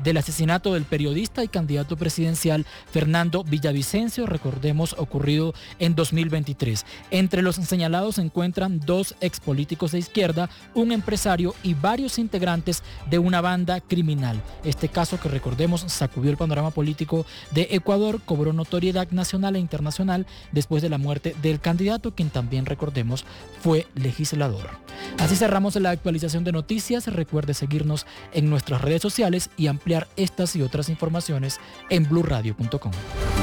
del asesinato del periodista y candidato presidencial Fernando Villavicencio, recordemos ocurrido en 2023. Entre los señalados se encuentran 2 expolíticos de izquierda, un empresario y varios integrantes de una banda criminal. Este caso, que recordemos sacudió el panorama político de Ecuador, cobró notoriedad nacional e internacional después de la muerte del candidato, quien también, recordemos, fue legislador. Así cerramos la actualización de noticias. Recuerde seguirnos en nuestras redes sociales y ampliar estas y otras informaciones en blurradio.com.